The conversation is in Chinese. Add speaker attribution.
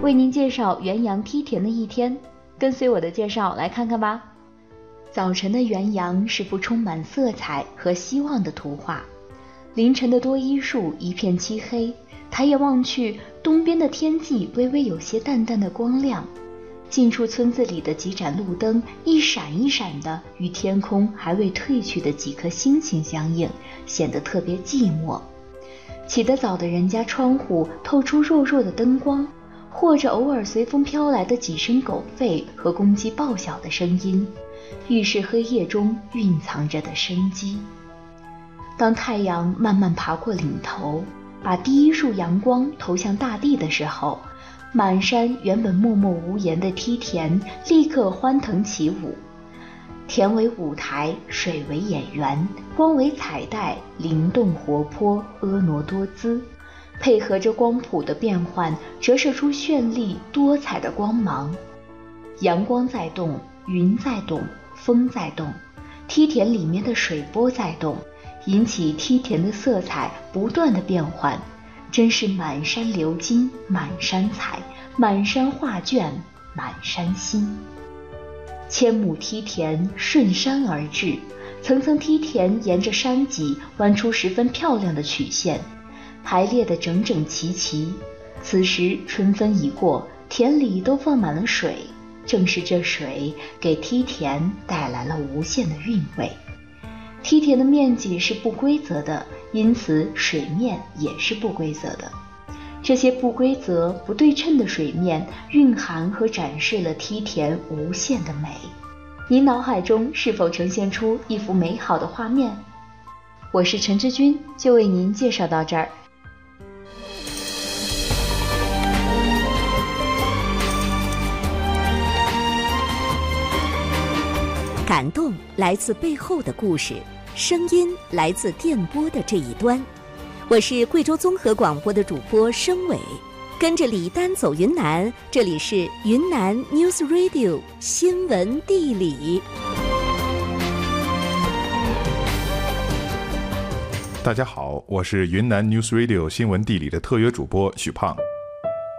Speaker 1: 为您介绍元阳梯田的一天，跟随我的介绍来看看吧。早晨的元阳是幅充满色彩和希望的图画。凌晨的多依树一片漆黑，抬眼望去，东边的天际微微有些淡淡的光亮。近处村子里的几盏路灯一闪一闪的，与天空还未褪去的几颗星星相映，显得特别寂寞。起得早的人家窗户透出弱弱的灯光，或者偶尔随风飘来的几声狗吠和公鸡报晓的声音，预示黑夜中蕴藏着的生机。当太阳慢慢爬过岭头，把第一束阳光投向大地的时候，满山原本默默无言的梯田立刻欢腾起舞。田为舞台，水为演员，光为彩带，灵动活泼，婀娜多姿，配合着光谱的变换，折射出绚丽多彩的光芒。阳光在动，云在动，风在动，梯田里面的水波在动，引起梯田的色彩不断的变换，真是满山流金，满山彩，满山画卷，满山心。千亩梯田顺山而至，层层梯田沿着山脊弯出十分漂亮的曲线，排列得整整齐齐。此时春分已过，田里都放满了水，正是这水给梯田带来了无限的韵味。梯田的面积是不规则的，因此水面也是不规则的。这些不规则、不对称的水面蕴含和展示了梯田无限的美。您脑海中是否呈现出一幅美好的画面？我是陈志军，就为您介绍到这儿。
Speaker 2: 感动来自背后的故事，声音来自电波的这一端。我是贵州综合广播的主播申伟，跟着李丹走云南，这里是云南 News Radio 新闻地理。
Speaker 3: 大家好，我是云南 News Radio 新闻地理的特约主播许胖。